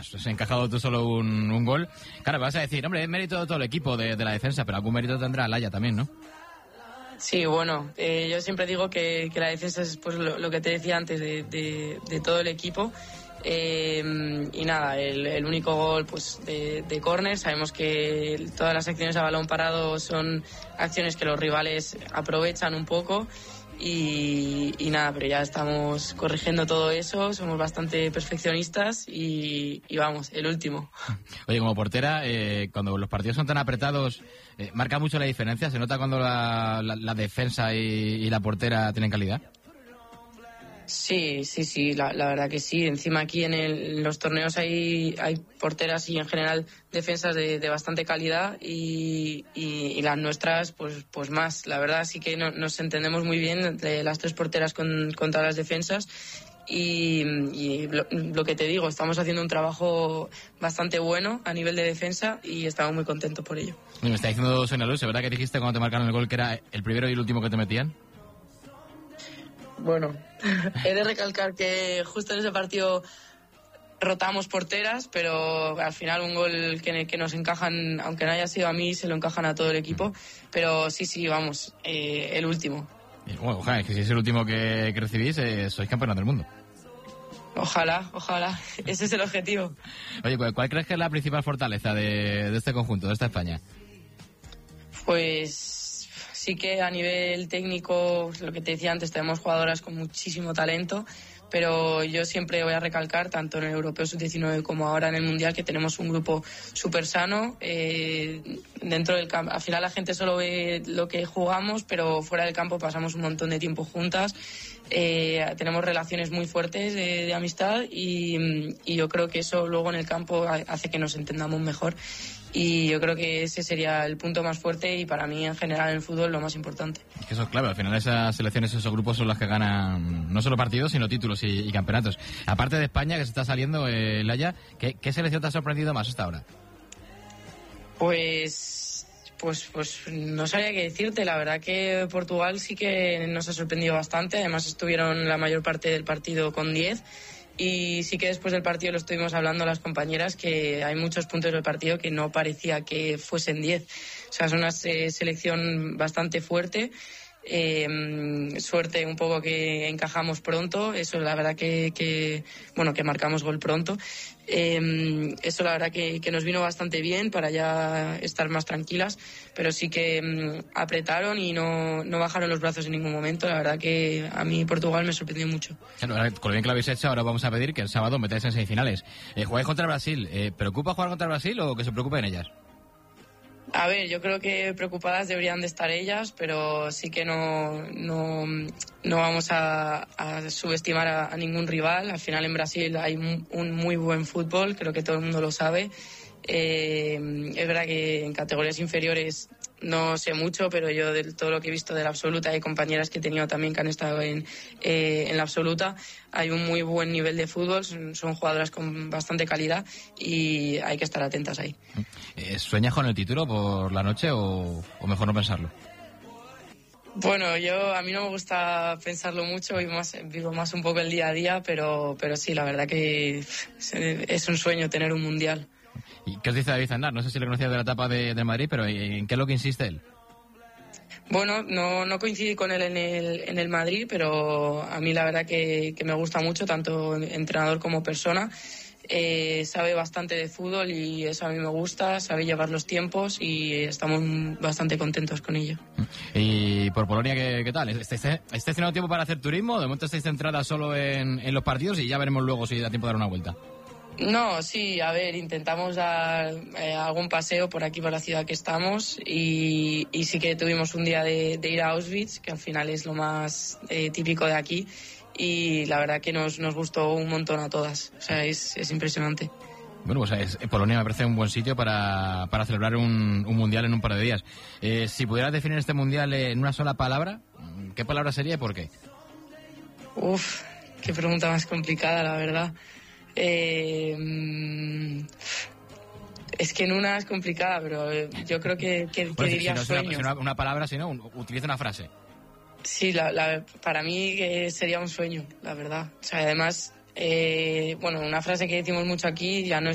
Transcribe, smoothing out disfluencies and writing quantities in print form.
has encajado tú solo un gol. Claro, vas a decir, hombre, es mérito de todo el equipo de la defensa, pero algún mérito tendrá Laya también, ¿no? Sí, bueno, yo siempre digo que la defensa es pues lo que te decía antes de todo el equipo. Y nada, el único gol pues de córner. Sabemos que todas las acciones a balón parado son acciones que los rivales aprovechan un poco. Y nada, pero ya estamos corrigiendo todo eso, somos bastante perfeccionistas y vamos, el último. Oye, como portera, cuando los partidos son tan apretados, ¿marca mucho la diferencia? ¿Se nota cuando la defensa y la portera tienen calidad? Sí, la verdad que sí. Encima aquí en los torneos hay porteras y en general defensas de bastante calidad y las nuestras pues más. La verdad sí que nos entendemos muy bien las tres porteras con todas las defensas y lo que te digo, estamos haciendo un trabajo bastante bueno a nivel de defensa y estamos muy contentos por ello. Me está diciendo Sonia Luz, ¿verdad que dijiste cuando te marcaron el gol que era el primero y el último que te metían? Bueno, he de recalcar que justo en ese partido rotamos porteras, pero al final un gol que nos encajan, aunque no haya sido a mí, se lo encajan a todo el equipo. Pero sí, vamos, el último. Bueno, ojalá, es que si es el último que recibís, sois campeones del mundo. Ojalá, ese es el objetivo. Oye, ¿cuál crees que es la principal fortaleza de este conjunto, de esta España? Pues sí que a nivel técnico, lo que te decía antes, tenemos jugadoras con muchísimo talento, pero yo siempre voy a recalcar, tanto en el Europeo Sub-19 como ahora en el Mundial, que tenemos un grupo súper sano. Dentro del campo, al final la gente solo ve lo que jugamos, pero fuera del campo pasamos un montón de tiempo juntas. Tenemos relaciones muy fuertes de amistad y yo creo que eso luego en el campo hace que nos entendamos mejor. Y yo creo que ese sería el punto más fuerte y para mí en general en el fútbol lo más importante. Es que eso es clave, al final esas selecciones, esos grupos son las que ganan no solo partidos sino títulos y campeonatos. Aparte de España que se está saliendo, Laya, ¿qué selección te ha sorprendido más hasta ahora? Pues no sabría qué decirte. La verdad que Portugal sí que nos ha sorprendido bastante, además estuvieron la mayor parte del partido con 10. Y sí que después del partido lo estuvimos hablando las compañeras, que hay muchos puntos del partido que no parecía que fuesen 10. O sea, es una selección bastante fuerte. Suerte un poco que encajamos pronto. Eso la verdad que marcamos gol pronto. Eso la verdad que nos vino bastante bien para ya estar más tranquilas, pero sí que apretaron y no bajaron los brazos en ningún momento. La verdad que a mí Portugal me sorprendió mucho. Claro, con lo bien que lo habéis hecho, ahora vamos a pedir que el sábado metáis en semifinales. Jugáis contra Brasil. ¿Preocupa jugar contra Brasil o que se preocupen ellas? A ver, yo creo que preocupadas deberían de estar ellas, pero sí que no vamos a subestimar a ningún rival. Al final en Brasil hay un muy buen fútbol, creo que todo el mundo lo sabe. Es verdad que en categorías inferiores no sé mucho, pero yo de todo lo que he visto de la absoluta, hay compañeras que he tenido también que han estado en la absoluta, hay un muy buen nivel de fútbol, son jugadoras con bastante calidad y hay que estar atentas ahí. ¿Sueñas con el título por la noche o mejor no pensarlo? Bueno, a mí no me gusta pensarlo mucho y vivo más un poco el día a día, pero sí, la verdad que es un sueño tener un mundial. ¿Y qué os dice David Aznar? No sé si le conocías de la etapa de Madrid, pero ¿en qué es lo que insiste él? Bueno, no coincidí con él en el Madrid, pero a mí la verdad que me gusta mucho, tanto entrenador como persona. Sabe bastante de fútbol y eso a mí me gusta, sabe llevar los tiempos y estamos bastante contentos con ello. ¿Y por Polonia qué tal? ¿Estáis teniendo tiempo para hacer turismo? ¿De momento estáis centradas solo en los partidos y ya veremos luego si da tiempo de dar una vuelta? No, sí, a ver, intentamos dar algún paseo por aquí, por la ciudad que estamos y sí que tuvimos un día de ir a Auschwitz, que al final es lo más típico de aquí y la verdad que nos gustó un montón a todas, o sea, es impresionante. Bueno, pues Polonia me parece un buen sitio para celebrar un mundial en un par de días. Si pudieras definir este mundial en una sola palabra, ¿qué palabra sería y por qué? Uf, qué pregunta más complicada, la verdad. Es que en una es complicada, pero yo creo que diría sueño. Si no una palabra, si no, utiliza una frase. Sí, para mí sería un sueño, la verdad. O sea, además, una frase que decimos mucho aquí, ya no es